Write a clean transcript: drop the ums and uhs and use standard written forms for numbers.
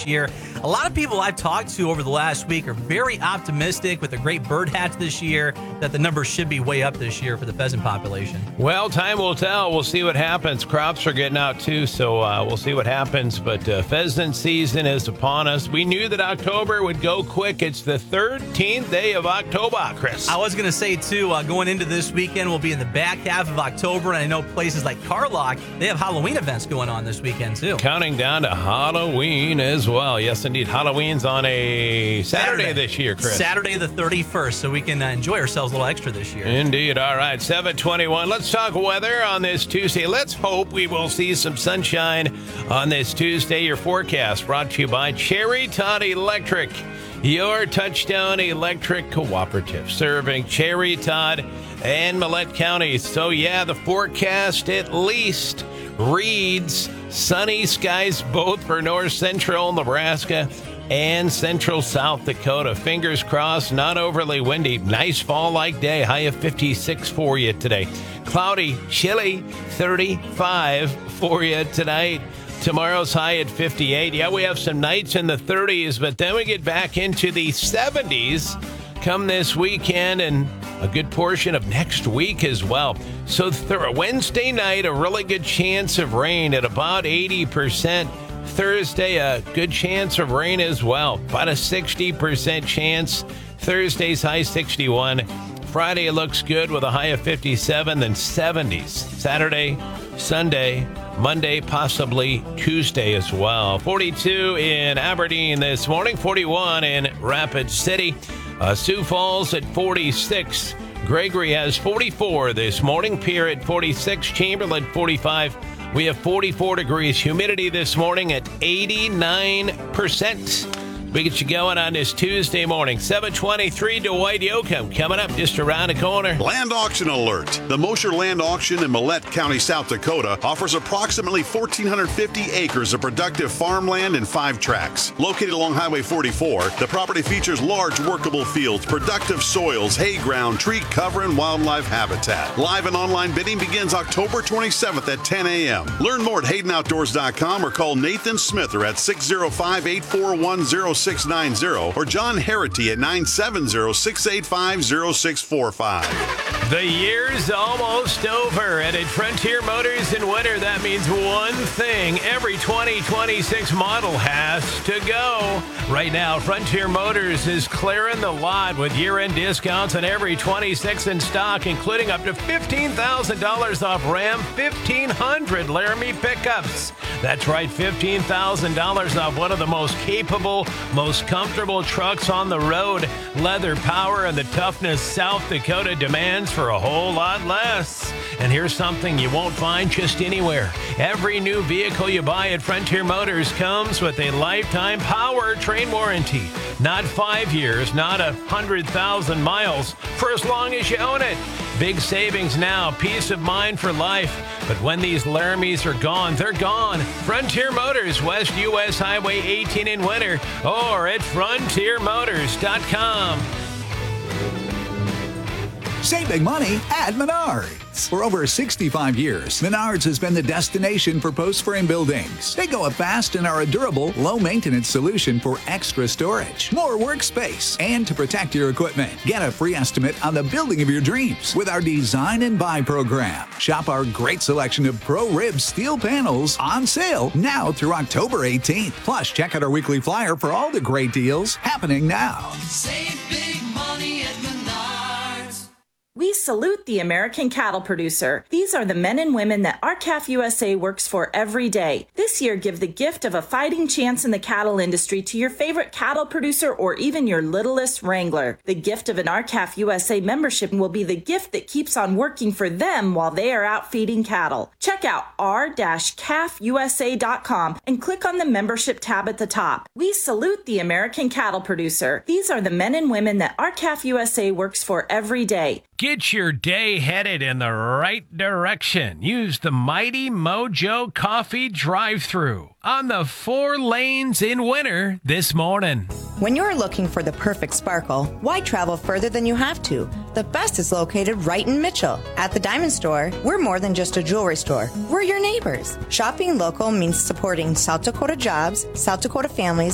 this year. A lot of people I've talked to over the last week are very optimistic with the great bird hatch this year that the numbers should be way up this year for the pheasant population. Well, time will tell. We'll see what happens. Crops are getting out too, so we'll see what happens. But pheasant season is upon us. We knew that October would go quick. It's the 13th day of October, Chris. I was going to say, too, going into this weekend, we'll be in the back half of October, and I know places like Carlock, they have Halloween events going on this weekend, too. Counting down to Halloween as well. Yes, indeed. Halloween's on a Saturday this year, Chris. Saturday the 31st, so we can enjoy ourselves a little extra this year. Indeed. All right, 7:21. Let's talk weather on this Tuesday. Let's hope we will see some sunshine on this Tuesday. Your forecast brought to you by Cherry Todd Electric, your touchdown electric cooperative, serving Cherry Todd and Millette counties. So, yeah, the forecast at least reads sunny skies both for north central Nebraska and central South Dakota. Fingers crossed, not overly windy. Nice fall-like day. High of 56 for you today. Cloudy, chilly, 35 for you tonight. Tomorrow's high at 58. Yeah, we have some nights in the 30s, but then we get back into the 70s come this weekend and a good portion of next week as well. So Wednesday night, a really good chance of rain at about 80%. Thursday, a good chance of rain as well. About a 60% chance. Thursday's high 61. Friday looks good with a high of 57, then 70s. Saturday, Sunday, Monday, possibly Tuesday as well. 42 in Aberdeen this morning, 41 in Rapid City. Sioux Falls at 46. Gregory has 44 this morning. Pierre at 46. Chamberlain 45. We have 44 degrees. Humidity this morning at 89%. We get you going on this Tuesday morning. 7:23 Dwight Yoakam coming up just around the corner. Land auction alert. The Mosher Land Auction in Millette County, South Dakota offers approximately 1,450 acres of productive farmland and 5 tracts. Located along Highway 44, the property features large workable fields, productive soils, hay ground, tree cover, and wildlife habitat. Live and online bidding begins October 27th at 10 a.m. Learn more at HaydenOutdoors.com or call Nathan Smither at 605-841-0690 or John Harity at 970-685-0645. The year's almost over, and at Frontier Motors in winter, that means one thing. Every 2026 model has to go. Right now, Frontier Motors is clearing the lot with year-end discounts on every 26 in stock, including up to $15,000 off Ram 1500 Laramie pickups. That's right, $15,000 off one of the most capable, most comfortable trucks on the road. Leather, power, and the toughness South Dakota demands for a whole lot less. And here's something you won't find just anywhere. Every new vehicle you buy at Frontier Motors comes with a lifetime powertrain warranty. Not 5 years, not 100,000 miles, for as long as you own it. Big savings now, peace of mind for life. But when these Laramies are gone, they're gone. Frontier Motors, West US Highway 18 in winter, or at frontiermotors.com. Save big money at Menards. For over 65 years, Menards has been the destination for post-frame buildings. They go up fast and are a durable, low-maintenance solution for extra storage, more workspace, and to protect your equipment. Get a free estimate on the building of your dreams with our Design and Buy program. Shop our great selection of Pro-Rib steel panels on sale now through October 18th. Plus, check out our weekly flyer for all the great deals happening now. Save big money at Menards. We salute the American cattle producer. These are the men and women that R-CALF USA works for every day. This year, give the gift of a fighting chance in the cattle industry to your favorite cattle producer or even your littlest wrangler. The gift of an R-CALF USA membership will be the gift that keeps on working for them while they are out feeding cattle. Check out r-calfusa.com and click on the membership tab at the top. We salute the American cattle producer. These are the men and women that R-CALF USA works for every day. Get your day headed in the right direction. Use the Mighty Mojo Coffee drive-thru on the 4 lanes in winter this morning. When you're looking for the perfect sparkle, why travel further than you have to? The best is located right in Mitchell. At the Diamond Store, we're more than just a jewelry store. We're your neighbors. Shopping local means supporting South Dakota jobs, South Dakota families,